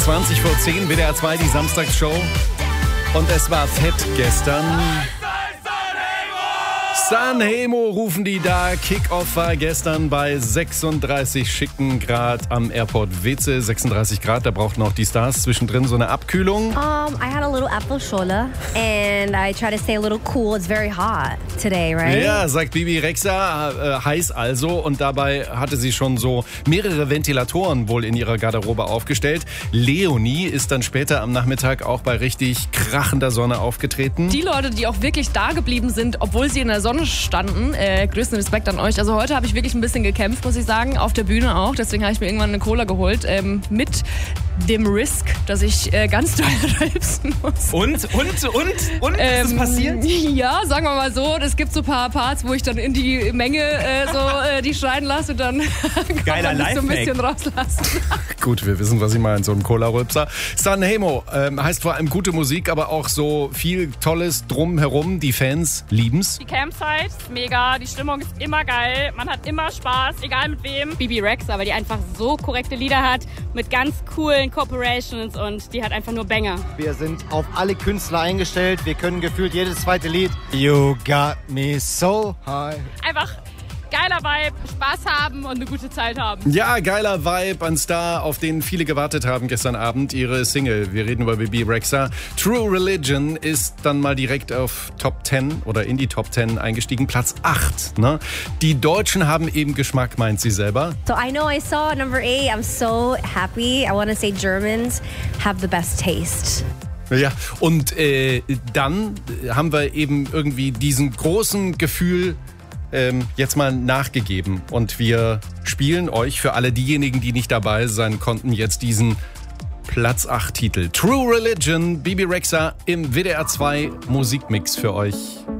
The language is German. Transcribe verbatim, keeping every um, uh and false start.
zwanzig vor zehn, W D R zwei, die Samstagsshow. Und es war fett gestern. Sanremo rufen die da. Kickoff war gestern bei sechsunddreißig schicken Grad am Airport Weze. sechsunddreißig Grad, da brauchten auch die Stars zwischendrin so eine Abkühlung. Um, I had a little apple shola and I try to stay a little cool. It's very hot today, right? Ja, sagt Bibi Rexha, äh, heiß also. Und dabei hatte sie schon so mehrere Ventilatoren wohl in ihrer Garderobe aufgestellt. Leonie ist dann später am Nachmittag auch bei richtig krachender Sonne aufgetreten. Die Leute, die auch wirklich da geblieben sind, obwohl sie in der Sonne standen, äh, größten Respekt an euch. Also heute habe ich wirklich ein bisschen gekämpft, muss ich sagen, auf der Bühne auch. Deswegen habe ich mir irgendwann eine Cola geholt, ähm, mit dem Risk, dass ich äh, ganz doll rülpsen muss. Und, und, und, und, ähm, ist das passiert? Ja, sagen wir mal so, es gibt so ein paar Parts, wo ich dann in die Menge äh, so äh, die schreien lasse und dann kann Geiler man mich so ein bisschen rauslassen. Gut, wir wissen, was ich meine, so ein Cola-Rülpser. Sanremo ähm, heißt vor allem gute Musik, aber auch so viel Tolles drumherum. Die Fans lieben's. Die Campsite ist mega, die Stimmung ist immer geil, man hat immer Spaß, egal mit wem. Bibi Rexha, weil die einfach so korrekte Lieder hat, mit ganz coolen Corporations und die hat einfach nur Banger. Wir sind auf alle Künstler eingestellt, wir können gefühlt jedes zweite Lied. You got me so high. Einfach geiler Vibe, Spaß haben und eine gute Zeit haben. Ja, geiler Vibe, ein Star, auf den viele gewartet haben gestern Abend. Ihre Single, wir reden über Bibi Rexha. True Religion ist dann mal direkt auf Top zehn oder in die Top zehn eingestiegen. Platz acht. Ne? Die Deutschen haben eben Geschmack, meint sie selber. So I know I saw number eight. I'm so happy. I want to say Germans have the best taste. Ja, und äh, dann haben wir eben irgendwie diesen großen Gefühl ähm, jetzt mal nachgegeben. Und wir spielen euch für alle diejenigen, die nicht dabei sein konnten, jetzt diesen Platz acht Titel. True Religion, Bibi Rexha im W D R zwei Musikmix für euch.